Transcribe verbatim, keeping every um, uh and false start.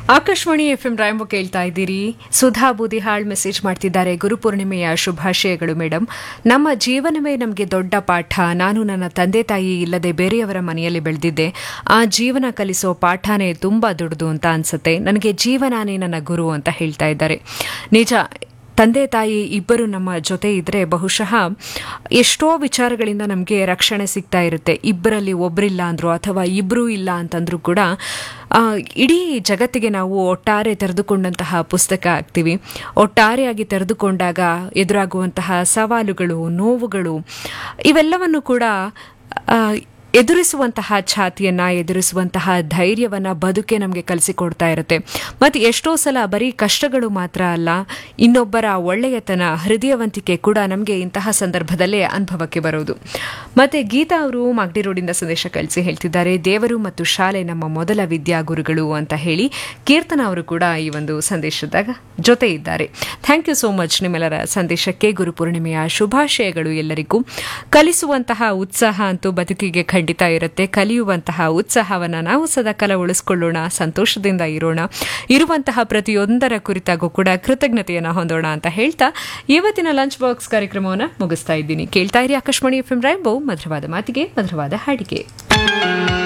Akashvani FM ರಾಯಂಬ ಕೇಳ್ತಾ ಇದ್ದೀರಿ. Sudha Boodihal message ಮಾಡ್ತಿದ್ದಾರೆ. ಗುರುಪೂರ್ಣಿಮೆಯ ಶುಭಾಶಯಗಳು ಮೇಡಮ್. ನಮ್ಮ ಜೀವನವೇ ನಮಗೆ ದೊಡ್ಡ ಪಾಠ. ನಾನು ನನ್ನ ತಂದೆ ತಾಯಿ ಇಲ್ಲದೆ ಬೇರೆಯವರ ಮನೆಯಲ್ಲಿ ಬೆಳೆದಿದ್ದೆ. ಆ ಜೀವನ ಕಲಿಸೋ ಪಾಠನೇ ತುಂಬಾ ದೊಡ್ಡದು ಅಂತ ಅನ್ಸುತ್ತೆ. ನನಗೆ ಜೀವನಾನೇ ನನ್ನ ಗುರು ಅಂತ ಹೇಳ್ತಾ ಇದ್ದಾರೆ. ನಿಜ, ತಂದೆ ತಾಯಿ ಇಬ್ಬರು ನಮ್ಮ ಜೊತೆ ಇದ್ರೆ ಬಹುಶಃ ಎಷ್ಟೋ ವಿಚಾರಗಳಿಂದ ನಮಗೆ ರಕ್ಷಣೆ ಸಿಗ್ತಾ ಇರುತ್ತೆ. ಇಬ್ಬರಲ್ಲಿ ಒಬ್ಬರಿಲ್ಲ ಅಂದ್ರು ಅಥವಾ ಇಬ್ಬರೂ ಇಲ್ಲ ಅಂತಂದ್ರೂ ಕೂಡ ಇಡೀ ಜಗತ್ತಿಗೆ ನಾವು ಒಟ್ಟಾರೆ ತೆರೆದುಕೊಂಡಂತಹ ಪುಸ್ತಕ ಆಗ್ತೀವಿ. ಒಟ್ಟಾರೆಯಾಗಿ ತೆರೆದುಕೊಂಡಾಗ ಎದುರಾಗುವಂತಹ ಸವಾಲುಗಳು, ನೋವುಗಳು ಇವೆಲ್ಲವನ್ನು ಕೂಡ ಎದುರಿಸುವಂತಹ ಛಾತಿಯನ್ನ, ಎದುರಿಸುವಂತಹ ಧೈರ್ಯವನ್ನ ಬದುಕೆ ನಮಗೆ ಕಲಿಸಿಕೊಡ್ತಾ ಇರುತ್ತೆ. ಮತ್ತು ಎಷ್ಟೋ ಸಲ ಬರೀ ಕಷ್ಟಗಳು ಮಾತ್ರ ಅಲ್ಲ, ಇನ್ನೊಬ್ಬರ ಒಳ್ಳೆಯತನ, ಹೃದಯವಂತಿಕೆ ಕೂಡ ನಮಗೆ ಇಂತಹ ಸಂದರ್ಭದಲ್ಲೇ ಅನುಭವಕ್ಕೆ ಬರೋದು. ಮತ್ತೆ ಗೀತಾ ಅವರು ಮಾಗಡಿ ರೋಡಿಂದ ಸಂದೇಶ ಕಳಿಸಿ ಹೇಳ್ತಿದ್ದಾರೆ, ದೇವರು ಮತ್ತು ಶಾಲೆ ನಮ್ಮ ಮೊದಲ ವಿದ್ಯಾಗುರುಗಳು ಅಂತ ಹೇಳಿ. ಕೀರ್ತನ ಅವರು ಕೂಡ ಈ ಒಂದು ಸಂದೇಶದ ಜೊತೆ ಇದ್ದಾರೆ. ಥ್ಯಾಂಕ್ ಯು ಸೋ ಮಚ್ ನಿಮ್ಮೆಲ್ಲರ ಸಂದೇಶಕ್ಕೆ. ಗುರುಪೂರ್ಣಿಮೆಯ ಶುಭಾಶಯಗಳು ಎಲ್ಲರಿಗೂ. ಕಲಿಸುವಂತಹ ಉತ್ಸಾಹ ಅಂತೂ ಬದುಕಿಗೆ ಖಂಡಿತ ಇರುತ್ತೆ. ಕಲಿಯುವಂತಹ ಉತ್ಸಾಹವನ್ನು ನಾವು ಸದಾಕಾಲ ಉಳಿಸ್ಕೊಳ್ಳೋಣ, ಸಂತೋಷದಿಂದ ಇರೋಣ, ಇರುವಂತಹ ಪ್ರತಿಯೊಂದರ ಕುರಿತಾಗೂ ಕೂಡ ಕೃತಜ್ಞತೆಯನ್ನು ಹೊಂದೋಣ ಅಂತ ಹೇಳ್ತಾ ಇವತ್ತಿನ ಲಂಚ್ ಬಾಕ್ಸ್ ಕಾರ್ಯಕ್ರಮವನ್ನು ಮುಗಿಸ್ತಾ ಇದ್ದೀನಿ. ಕೇಳ್ತಾ ಇರಿ ಆಕಾಶವಾಣಿ ಎಫ್ಎಂ ರಾಯಂಬೋ. ಮಧುರವಾದ ಮಾತಿಗೆ ಮಧುರವಾದ ಹಾಡಿಗೆ.